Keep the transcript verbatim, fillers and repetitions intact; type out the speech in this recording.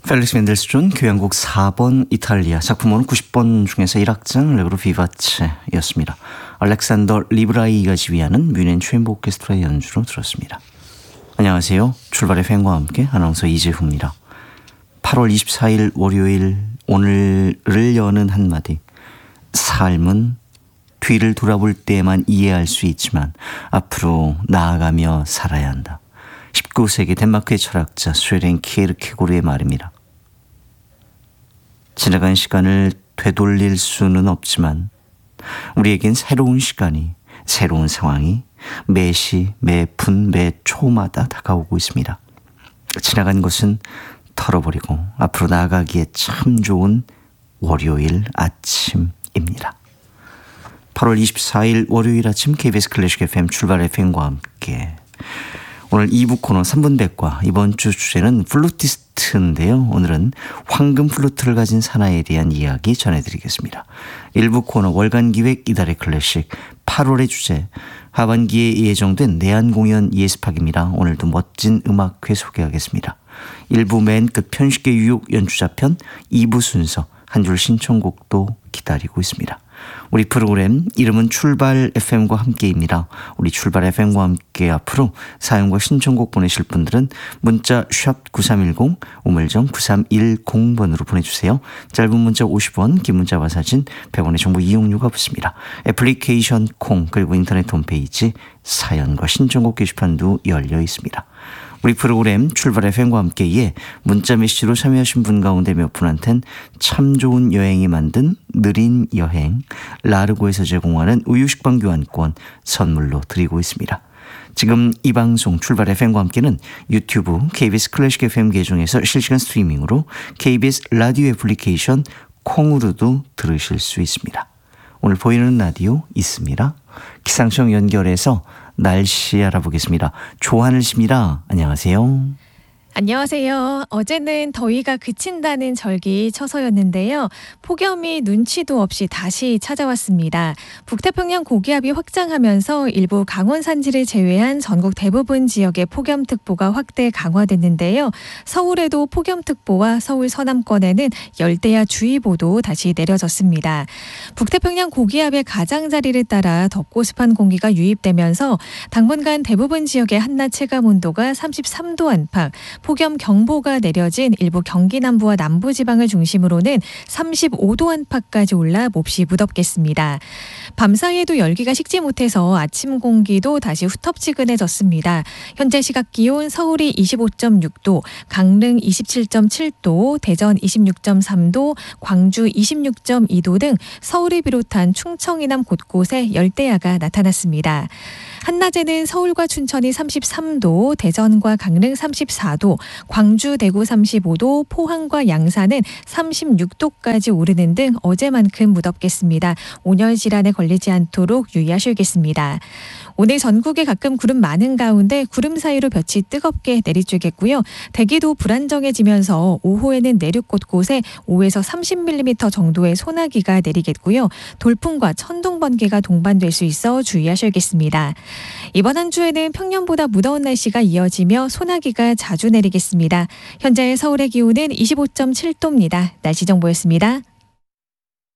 펠릭스 멘델스존 교향곡 사 번 이탈리아 작품번호 구십 번 중에서 일 악장 레그로 비바체였습니다. 알렉산더 리브라이가 지휘하는 뮌헨 체인버 오케스트라의 연주로 들었습니다. 안녕하세요. 출발의 팬과 함께 아나운서 이재후입니다. 팔월 이십사일 월요일 오늘을 여는 한마디. 삶은 뒤를 돌아볼 때만 이해할 수 있지만 앞으로 나아가며 살아야 한다. 십구 세기 덴마크의 철학자 스웨덴 키에르케고르의 말입니다. 지나간 시간을 되돌릴 수는 없지만 우리에겐 새로운 시간이, 새로운 상황이 매시, 매분, 매초마다 다가오고 있습니다. 지나간 것은 털어버리고 앞으로 나아가기에 참 좋은 월요일 아침입니다. 팔월 이십사일 월요일 아침 케이비에스 클래식 에프엠 출발 에프엠과 함께 오늘 이 부 코너 삼 분 백과 이번 주 주제는 플루티스트인데요. 오늘은 황금 플루트를 가진 사나이에 대한 이야기 전해드리겠습니다. 일 부 코너 월간 기획 이달의 클래식 팔월의 주제 하반기에 예정된 내한 공연 예습학입니다. 오늘도 멋진 음악회 소개하겠습니다. 일 부 맨 끝 편식계 유혹 연주자편 이 부 순서 한 줄 신청곡도 기다리고 있습니다. 우리 프로그램 이름은 출발 에프엠과 함께입니다. 우리 출발 에프엠과 함께 앞으로 사연과 신청곡 보내실 분들은 문자 샵 구삼일공 우물정 구삼일공 번으로 보내주세요. 짧은 문자 오십 원, 긴 문자와 사진 백 원의 정보 이용료가 붙습니다. 애플리케이션 콩 그리고 인터넷 홈페이지 사연과 신청곡 게시판도 열려 있습니다. 우리 프로그램 출발 에프엠과 함께에 문자 메시지로 참여하신 분 가운데 몇 분한텐 참 좋은 여행이 만든 느린 여행 라르고에서 제공하는 우유식빵 교환권 선물로 드리고 있습니다. 지금 이 방송 출발 에프엠과 함께는 유튜브 케이비에스 클래식 에프엠 계정에서 실시간 스트리밍으로 케이비에스 라디오 애플리케이션 콩으로도 들으실 수 있습니다. 오늘 보이는 라디오 있습니다. 기상청 연결해서 날씨 알아보겠습니다. 조하늘 씨입니다. 안녕하세요. 안녕하세요. 어제는 더위가 그친다는 절기 처서였는데요. 폭염이 눈치도 없이 다시 찾아왔습니다. 북태평양 고기압이 확장하면서 일부 강원 산지를 제외한 전국 대부분 지역에 폭염특보가 확대 강화됐는데요. 서울에도 폭염특보와 서울 서남권에는 열대야주의보도 다시 내려졌습니다. 북태평양 고기압의 가장자리를 따라 덥고 습한 공기가 유입되면서 당분간 대부분 지역의 한낮 체감온도가 삼십삼 도 안팎, 폭염 경보가 내려진 일부 경기 남부와 남부 지방을 중심으로는 삼십오 도 안팎까지 올라 몹시 무덥겠습니다. 밤사이에도 열기가 식지 못해서 아침 공기도 다시 후텁지근해졌습니다. 현재 시각 기온 서울이 이십오 점 육 도, 강릉 이십칠 점 칠 도, 대전 이십육 점 삼 도, 광주 이십육 점 이 도 등 서울을 비롯한 충청 이남 곳곳에 열대야가 나타났습니다. 한낮에는 서울과 춘천이 삼십삼 도, 대전과 강릉 삼십사 도, 광주, 대구 삼십오 도, 포항과 양산은 삼십육 도까지 오르는 등 어제만큼 무덥겠습니다. 온열 질환에 걸리지 않도록 유의하셔야겠습니다. 오늘 전국에 가끔 구름 많은 가운데 구름 사이로 볕이 뜨겁게 내리쬐겠고요. 대기도 불안정해지면서 오후에는 내륙 곳곳에 오에서 삼십 밀리미터 정도의 소나기가 내리겠고요. 돌풍과 천둥 번개가 동반될 수 있어 주의하셔야겠습니다. 이번 한 주에는 평년보다 무더운 날씨가 이어지며 소나기가 자주 내리겠습니다. 현재 서울의 기온은 이십오 점 칠 도입니다. 날씨 정보였습니다.